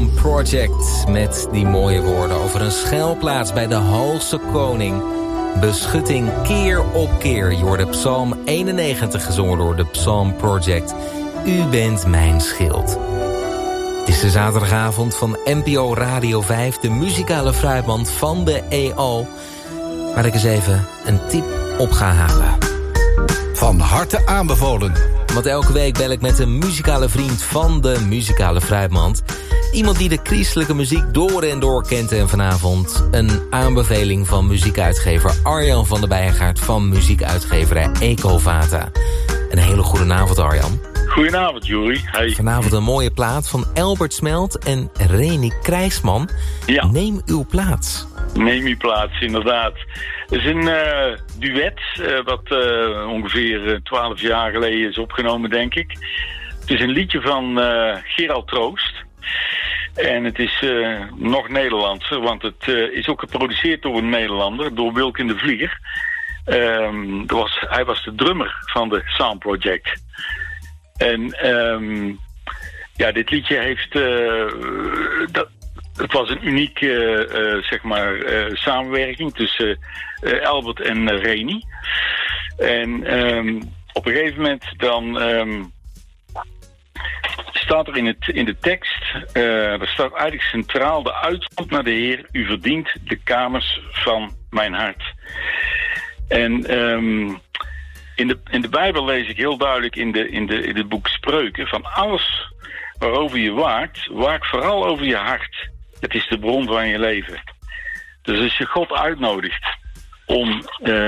Psalm Project. Met die mooie woorden over een schuilplaats bij de hoogste koning. Beschutting keer op keer. Je hoorde Psalm 91 gezongen door de Psalm Project. U bent mijn schild. Het is de zaterdagavond van NPO Radio 5, de muzikale fruitmand van de EO. Waar ik eens even een tip op ga halen. Van harte aanbevolen. Want elke week bel ik met een muzikale vriend van de muzikale fruitmand. Iemand die de christelijke muziek door en door kent. En vanavond een aanbeveling van muziekuitgever Arjan van der Bijengaard van muziekuitgeverij Ecovata. Een hele goede avond, Arjan. Goedenavond, Juri. Hey. Vanavond een mooie plaat van Albert Smelt en Reni Krijsman. Ja. Neem uw plaats. Neem uw plaats, inderdaad. Het is een duet wat ongeveer 12 jaar geleden is opgenomen, denk ik. Het is een liedje van Gerald Troost. En het is nog Nederlandser, want het is ook geproduceerd door een Nederlander, door Wilken de Vlieger. Hij was de drummer van de Sound Project. En dit liedje heeft... Het was een unieke samenwerking tussen Albert en Reni. En op een gegeven moment dan staat er in de tekst... er staat eigenlijk centraal de uitroep naar de Heer... U verdient de kamers van mijn hart. En in de Bijbel lees ik heel duidelijk in het boek Spreuken... van alles waarover je waakt, waak vooral over je hart... Het is de bron van je leven. Dus als je God uitnodigt om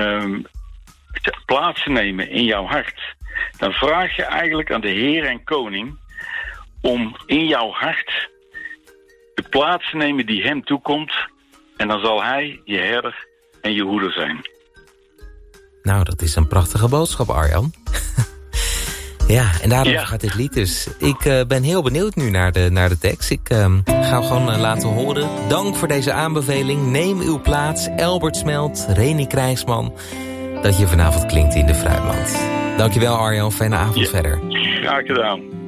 plaats te nemen in jouw hart... dan vraag je eigenlijk aan de Heer en Koning... om in jouw hart de plaats te nemen die hem toekomt... en dan zal hij je herder en je hoeder zijn. Nou, dat is een prachtige boodschap, Arjan. Ja, en daarom gaat dit lied dus. Ik ben heel benieuwd nu naar de tekst. Ik ga gewoon laten horen. Dank voor deze aanbeveling. Neem uw plaats. Albert Smelt, Reni Krijgsman. Dat je vanavond klinkt in de Fruitmand. Dankjewel, Arjan. Fijne avond verder. Graag gedaan.